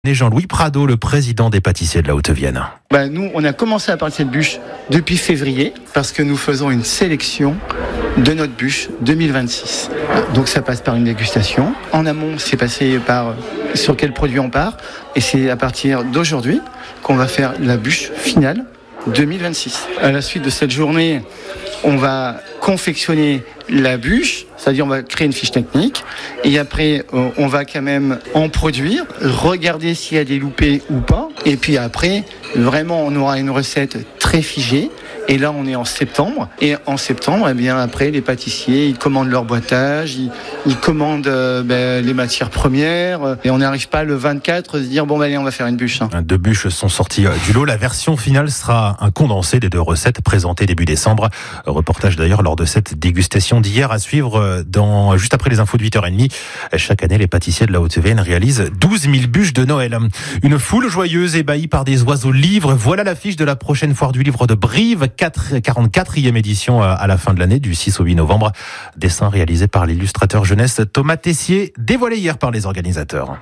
Et Jean-Louis Prado, le président des pâtissiers de la Haute-Vienne. Nous, on a commencé à parler de cette bûche depuis février parce que nous faisons une sélection de notre bûche 2026. Donc ça passe par une dégustation. En amont, c'est passé par sur quel produit on part. Et c'est à partir d'aujourd'hui qu'on va faire la bûche finale 2026. À la suite de cette journée, on va confectionner la bûche, c'est-à-dire on va créer une fiche technique et après on va quand même en produire, regarder s'il y a des loupés ou pas et puis après vraiment on aura une recette très figée. Et là, on est en septembre. Et en septembre, après, les pâtissiers, ils commandent leur boîtage, ils commandent les matières premières. Et on n'arrive pas le 24 à se dire, allez, on va faire une bûche. 2 bûches sont sorties du lot. La version finale sera un condensé des 2 recettes présentées début décembre. Reportage d'ailleurs lors de cette dégustation d'hier à suivre juste après les infos de 8h30. Chaque année, les pâtissiers de la Haute-Vienne réalisent 12 000 bûches de Noël. Une foule joyeuse ébahie par des oiseaux livres. Voilà l'affiche de la prochaine foire du livre de Brive. 44e édition à la fin de l'année, du 6 au 8 novembre. Dessin réalisé par l'illustrateur jeunesse Thomas Tessier, dévoilé hier par les organisateurs.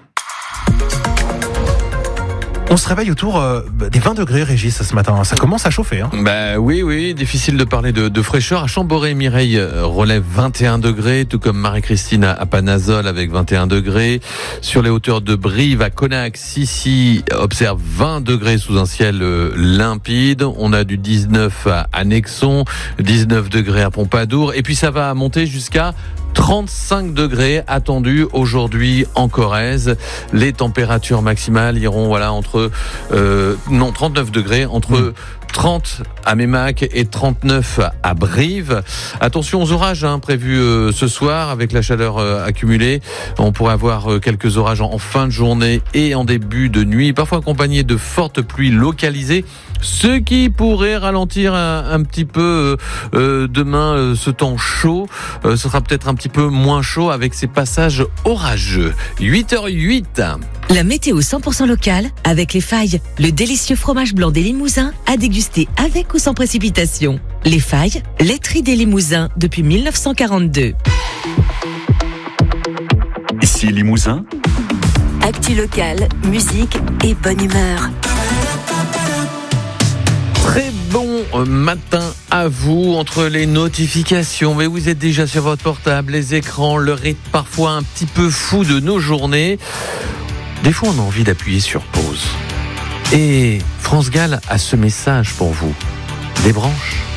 On se réveille autour des 20 degrés, Régis, ce matin. Ça commence à chauffer. Oui. Difficile de parler de fraîcheur. À Chamboré, Mireille relève 21 degrés, tout comme Marie-Christine à Panazol avec 21 degrés. Sur les hauteurs de Brive, à Connac, Sissi observe 20 degrés sous un ciel limpide. On a du 19 à Nexon, 19 degrés à Pompadour. Et puis ça va monter jusqu'à 35 degrés attendus aujourd'hui en Corrèze. Les températures maximales iront entre 39 degrés entre 30 à Mémac et 39 à Brive. Attention aux orages prévus ce soir avec la chaleur accumulée. On pourrait avoir quelques orages en fin de journée et en début de nuit, parfois accompagnés de fortes pluies localisées, ce qui pourrait ralentir un petit peu demain ce temps chaud. Ce sera peut-être un petit peu moins chaud avec ces passages orageux. 8h08. La météo 100% locale avec Les Failles, le délicieux fromage blanc des Limousins à déguster avec ou sans précipitation. Les Failles, laiterie des Limousins depuis 1942. Ici Limousin. Actu locale, musique et bonne humeur. Très bon matin à vous, entre les notifications, mais vous êtes déjà sur votre portable, les écrans, le rythme parfois un petit peu fou de nos journées. Des fois, on a envie d'appuyer sur pause. Et France Gall a ce message pour vous. Des branches